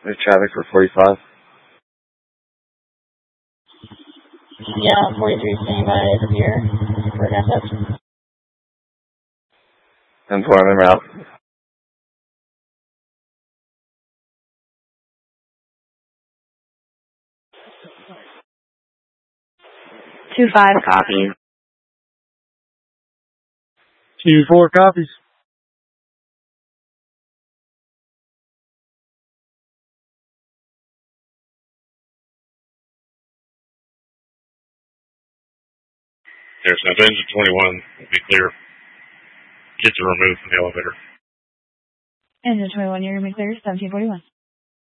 There's traffic for 45. Yeah, 43 standing by over here for gas up. I'm pouring them out. 2-5 copies. 2-4 copies. There's no engine 21. Will be clear. Kids are removed from the elevator. Engine 21, you're going to be clear, 1741.